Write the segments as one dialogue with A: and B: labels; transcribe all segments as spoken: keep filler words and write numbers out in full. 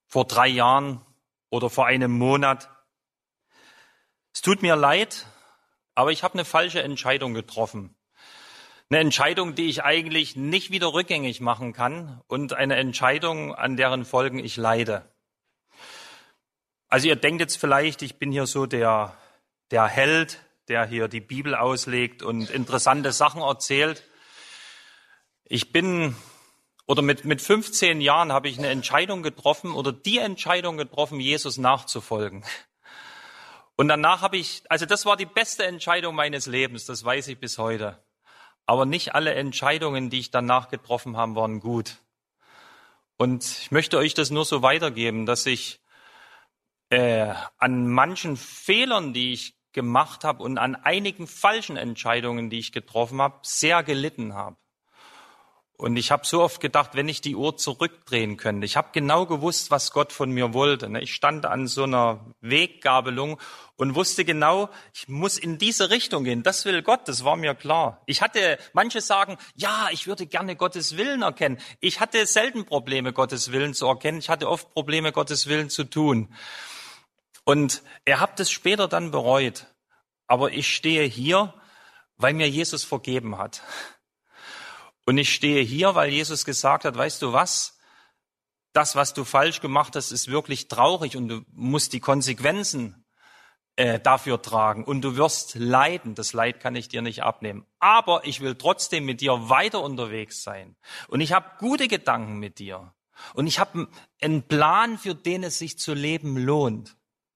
A: vor drei Jahren oder vor einem Monat. Es tut mir leid, aber ich habe eine falsche Entscheidung getroffen. Eine Entscheidung, die ich eigentlich nicht wieder rückgängig machen kann und eine Entscheidung, an deren Folgen ich leide. Also ihr denkt jetzt vielleicht, ich bin hier so der, der Held, der hier die Bibel auslegt und interessante Sachen erzählt. Ich bin, oder mit, mit fünfzehn Jahren habe ich eine Entscheidung getroffen oder die Entscheidung getroffen, Jesus nachzufolgen. Und danach habe ich, also das war die beste Entscheidung meines Lebens, das weiß ich bis heute. Aber nicht alle Entscheidungen, die ich danach getroffen habe, waren gut. Und ich möchte euch das nur so weitergeben, dass ich äh, an manchen Fehlern, die ich gemacht habe und an einigen falschen Entscheidungen, die ich getroffen habe, sehr gelitten habe. Und ich habe so oft gedacht, wenn ich die Uhr zurückdrehen könnte. Ich habe genau gewusst, was Gott von mir wollte. Ich stand an so einer Weggabelung und wusste genau, ich muss in diese Richtung gehen. Das will Gott, das war mir klar. Ich hatte, manche sagen, ja, ich würde gerne Gottes Willen erkennen. Ich hatte selten Probleme, Gottes Willen zu erkennen. Ich hatte oft Probleme, Gottes Willen zu tun. Und er hat es später dann bereut. Aber ich stehe hier, weil mir Jesus vergeben hat. Und ich stehe hier, weil Jesus gesagt hat, weißt du was? Das, was du falsch gemacht hast, ist wirklich traurig und du musst die Konsequenzen äh, dafür tragen und du wirst leiden. Das Leid kann ich dir nicht abnehmen. Aber ich will trotzdem mit dir weiter unterwegs sein. Und ich habe gute Gedanken mit dir. Und ich habe einen Plan, für den es sich zu leben lohnt.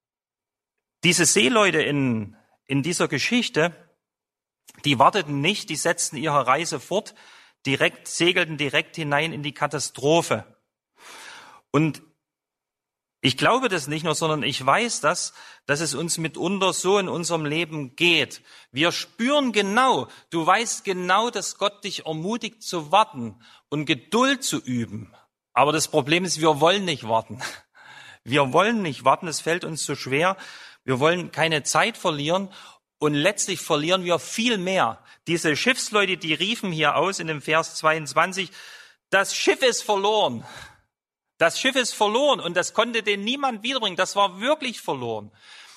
A: Diese Seeleute in, in dieser Geschichte, die warteten nicht, die setzten ihre Reise fort, direkt, segelten direkt hinein in die Katastrophe. Und ich glaube das nicht nur, sondern ich weiß das, dass es uns mitunter so in unserem Leben geht. Wir spüren genau, du weißt genau, dass Gott dich ermutigt zu warten und Geduld zu üben. Aber das Problem ist, wir wollen nicht warten. Wir wollen nicht warten, es fällt uns so schwer. Wir wollen keine Zeit verlieren. Und letztlich verlieren wir viel mehr. Diese Schiffsleute, die riefen hier aus in dem Vers zweiundzwanzig, das Schiff ist verloren. Das Schiff ist verloren und das konnte denen niemand wiederbringen. Das war wirklich verloren.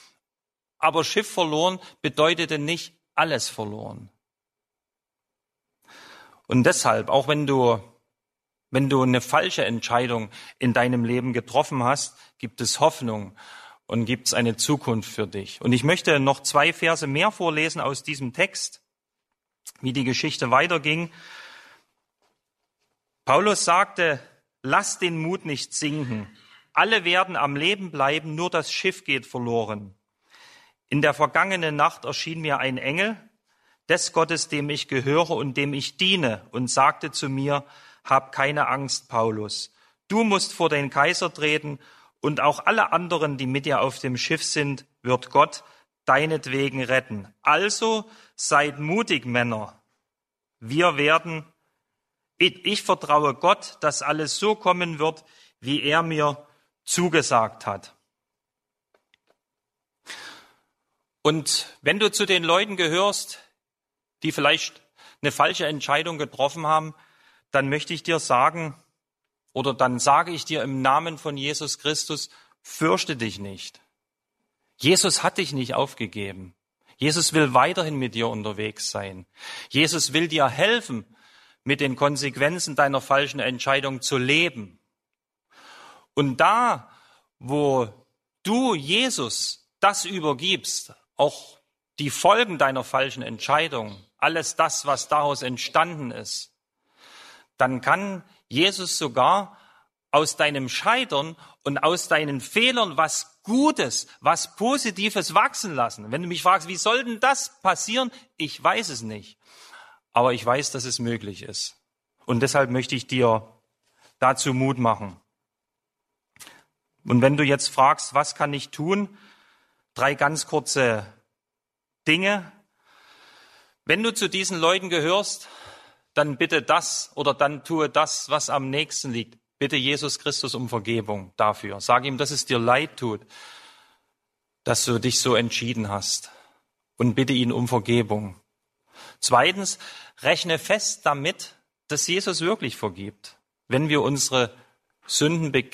A: Aber Schiff verloren bedeutete nicht alles verloren. Und deshalb, auch wenn du, wenn du eine falsche Entscheidung in deinem Leben getroffen hast, gibt es Hoffnung. Und gibt es eine Zukunft für dich. Und ich möchte noch zwei Verse mehr vorlesen aus diesem Text, wie die Geschichte weiterging. Paulus sagte, lasst den Mut nicht sinken. Alle werden am Leben bleiben, nur das Schiff geht verloren. In der vergangenen Nacht erschien mir ein Engel des Gottes, dem ich gehöre und dem ich diene, und sagte zu mir, hab keine Angst, Paulus. Du musst vor den Kaiser treten, und auch alle anderen, die mit dir auf dem Schiff sind, wird Gott deinetwegen retten. Also seid mutig, Männer. Wir werden, ich, ich vertraue Gott, dass alles so kommen wird, wie er mir zugesagt hat. Und wenn du zu den Leuten gehörst, die vielleicht eine falsche Entscheidung getroffen haben, dann möchte ich dir sagen, oder dann sage ich dir im Namen von Jesus Christus, fürchte dich nicht. Jesus hat dich nicht aufgegeben. Jesus will weiterhin mit dir unterwegs sein. Jesus will dir helfen, mit den Konsequenzen deiner falschen Entscheidung zu leben. Und da, wo du Jesus das übergibst, auch die Folgen deiner falschen Entscheidung, alles das, was daraus entstanden ist, dann kann Jesus sogar aus deinem Scheitern und aus deinen Fehlern was Gutes, was Positives wachsen lassen. Wenn du mich fragst, wie soll denn das passieren? Ich weiß es nicht. Aber ich weiß, dass es möglich ist. Und deshalb möchte ich dir dazu Mut machen. Und wenn du jetzt fragst, was kann ich tun? Drei ganz kurze Dinge. Wenn du zu diesen Leuten gehörst, dann bitte das oder dann tue das, was am nächsten liegt. Bitte Jesus Christus um Vergebung dafür. Sag ihm, dass es dir leid tut, dass du dich so entschieden hast. Und bitte ihn um Vergebung. Zweitens, rechne fest damit, dass Jesus wirklich vergibt. Wenn wir unsere Sünden bekennen,